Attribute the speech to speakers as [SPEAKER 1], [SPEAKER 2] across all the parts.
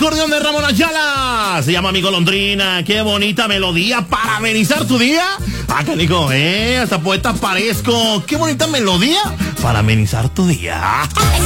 [SPEAKER 1] acordeón de Ramón Ayala. Se llama Mi Golondrina. Qué bonita melodía para amenizar tu día. Acá, Nico, hasta poeta parezco. Qué bonita melodía para amenizar tu día.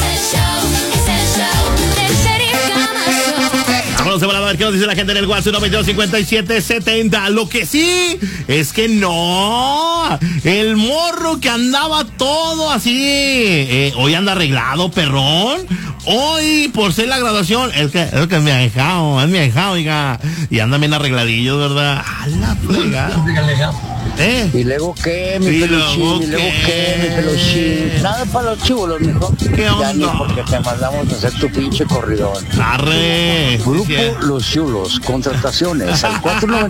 [SPEAKER 1] Vámonos de volada a ver qué nos dice la gente en el WhatsApp 122-5770. Lo que sí es que no. El morro que andaba todo así. Hoy anda arreglado, perrón. Hoy, por ser la graduación, es que es mi ahijado, oiga. Y anda bien arregladillo, ¿verdad? A la fregada.
[SPEAKER 2] ¿Y luego qué, mi peluchín? ¿Y luego qué, mi peluchín? Nada para los chivolos, mijo.
[SPEAKER 1] ¿Qué onda?
[SPEAKER 2] Ya ni porque te mandamos a hacer tu pinche corridón.
[SPEAKER 1] Arre.
[SPEAKER 2] Grupo Los Chulos, contrataciones al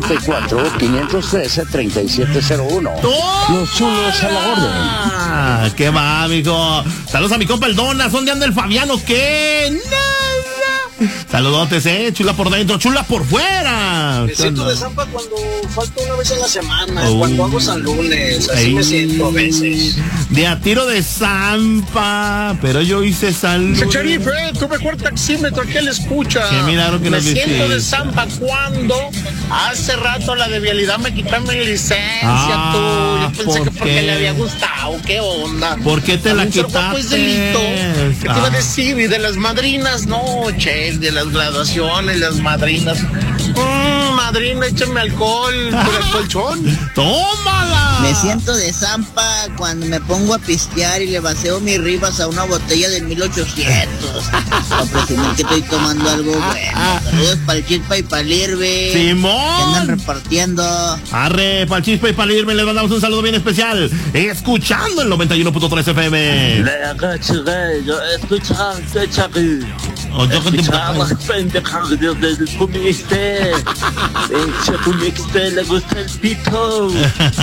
[SPEAKER 2] 494-513-3701. Los Chulos a la orden.
[SPEAKER 1] ¿Qué va, amigo? Saludos a mi compa el Donas. ¿Dónde anda el Fabiano? ¿Qué? Nada. Saludotes, chula por dentro, chula por fuera.
[SPEAKER 3] Me siento de zampa cuando falto una vez en la semana, cuando hago San Lunes, así me siento a veces.
[SPEAKER 1] De a tiro de zampa, pero yo hice San Lunes.
[SPEAKER 3] Sheriff, tú mejor taxímetro, ¿qué le escucha?
[SPEAKER 1] Qué milagro que
[SPEAKER 3] me
[SPEAKER 1] nos
[SPEAKER 3] siento
[SPEAKER 1] dices.
[SPEAKER 3] de zampa cuando hace rato la de vialidad me quitó mi licencia, tú. Yo pensé que porque le había gustado, ¿qué onda?
[SPEAKER 1] ¿Por qué te la quitaste?
[SPEAKER 3] Pues delito. ¿Qué te iba a decir? Y de las madrinas, no, che, de las graduaciones, las madrinas. Madrina, échame alcohol por el colchón.
[SPEAKER 1] ¡Tómala!
[SPEAKER 4] Me siento de zampa cuando me pongo a pistear y le vacío mis ribas a una botella de 1800. Para presumir que estoy tomando algo bueno. Saludos para el Chispa y para el Irve.
[SPEAKER 1] ¡Simón!
[SPEAKER 4] Que andan repartiendo.
[SPEAKER 1] Arre, para el Chispa y para el Irve les mandamos un saludo bien especial. Escuchando el 91.3 FM.
[SPEAKER 5] Escuchamos pendejadas del Pumixte. Ese Pumixte le gusta el pito.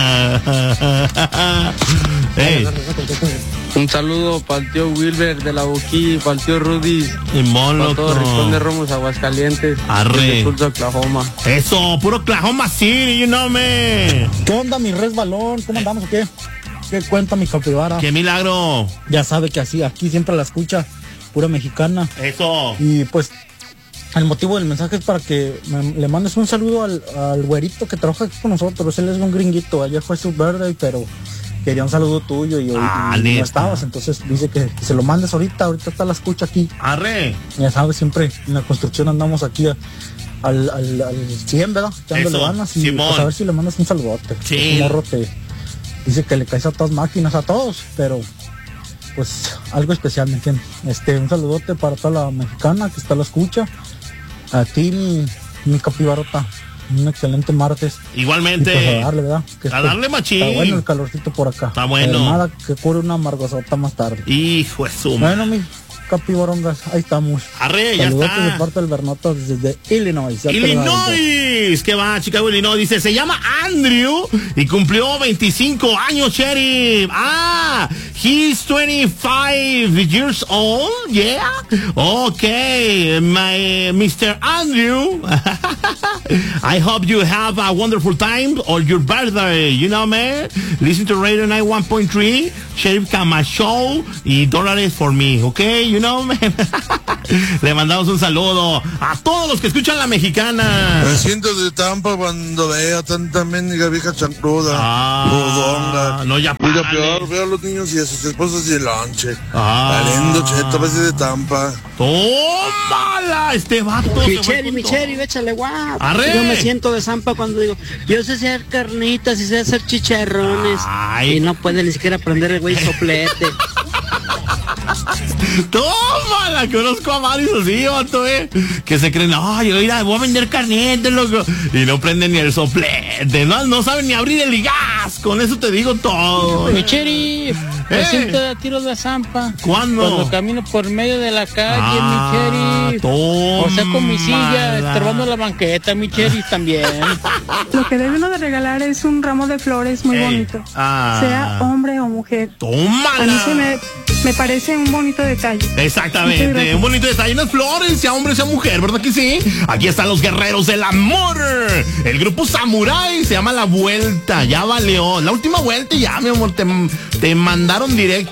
[SPEAKER 6] Un saludo para el tío Wilber de la Boquí, para el tío Rudy, para todo el Rincón de Romos, Aguascalientes,
[SPEAKER 1] Arre.
[SPEAKER 6] Sur de Oklahoma.
[SPEAKER 1] Eso, puro Oklahoma City, you know me.
[SPEAKER 7] ¿Qué onda, mi resbalón? ¿Cómo andamos o qué? ¿Qué cuenta mi capibara?
[SPEAKER 1] ¡Qué milagro!
[SPEAKER 7] Ya sabe que así, aquí siempre la escucha, pura mexicana.
[SPEAKER 1] Eso.
[SPEAKER 7] Y pues, el motivo del mensaje es para que le mandes un saludo al güerito que trabaja aquí con nosotros. Él es un gringuito, ayer fue su birthday, pero quería un saludo tuyo y hoy no estabas, entonces dice que se lo mandes ahorita está la escucha aquí.
[SPEAKER 1] Arre.
[SPEAKER 7] Ya sabes, siempre en la construcción andamos aquí al 100, ¿verdad? Echándole ganas y pues a ver si le mandas un saludote.
[SPEAKER 1] Sí.
[SPEAKER 7] Un morro te dice que le caes a todas máquinas, a todos, pero pues algo especial, ¿me entiendes? Un saludote para toda la mexicana que está a la escucha. A ti, mi capibarota. Un excelente martes.
[SPEAKER 1] Igualmente.
[SPEAKER 7] Y pues a darle, ¿verdad?
[SPEAKER 1] A darle machín.
[SPEAKER 7] Está bueno el calorcito por acá.
[SPEAKER 1] Está bueno.
[SPEAKER 7] Nada que cure una amargosota más tarde.
[SPEAKER 1] Hijo de su.
[SPEAKER 7] Bueno, mi capibarongas, ahí estamos.
[SPEAKER 1] Arre, ya
[SPEAKER 7] saludos
[SPEAKER 1] está.
[SPEAKER 7] de parte del Bernota desde Illinois.
[SPEAKER 1] Illinois. ¿Qué va, Chicago, Illinois? Dice, se llama Andrew y cumplió 25 años, Sheriff. He's 25 years old, yeah. Okay, my Mr. Andrew. I hope you have a wonderful time on your birthday, you know, man. Listen to Radio 91.3, Sheriff Camacho y dólares for me, okay, you know, man. Le mandamos un saludo a todos los que escuchan la mexicana.
[SPEAKER 8] Me siento de Tampa cuando veo tanta mendiga vieja chancluda, bodonga.
[SPEAKER 1] No, ya
[SPEAKER 8] y lo peor, veo a los niños y a sus esposas y el lonche. Valiendo cheto, a veces de Tampa.
[SPEAKER 1] ¡Tómala! Este vato.
[SPEAKER 9] Micheri, échale guau.
[SPEAKER 1] Arre.
[SPEAKER 9] Yo me siento de zampa cuando digo, yo sé hacer carnitas y sé hacer chicharrones. Y no puede ni siquiera prender el güey soplete.
[SPEAKER 1] Tómala, conozco a varios así, vato, que se creen, yo voy a vender carnetes, loco, y no prenden ni el soplete, no saben ni abrir el gas, con eso te digo todo.
[SPEAKER 6] Micheri, me siento de tiros de zampa.
[SPEAKER 1] ¿Cuándo?
[SPEAKER 6] Cuando camino por medio de la calle, Micheri. O sea, con mi silla, estorbando la banqueta, Micheri también.
[SPEAKER 10] Lo que debe uno de regalar es un ramo de flores muy bonito, sea hombre o mujer.
[SPEAKER 1] ¡Tómala!
[SPEAKER 10] A mí me parece un bonito detalle.
[SPEAKER 1] Exactamente, un bonito detalle. Unas flores, sea hombre, sea mujer, ¿verdad que sí? Aquí están los guerreros del amor. El grupo Samurai se llama La Vuelta. Ya valió. La última vuelta y ya, mi amor, te mandaron directo